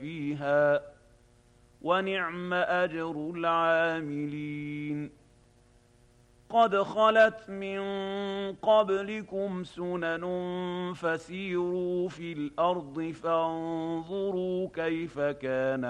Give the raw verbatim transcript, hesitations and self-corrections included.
فيها ونعم أجر العاملين قد خلت من قبلكم سنن فسيروا في الأرض فانظروا كيف كان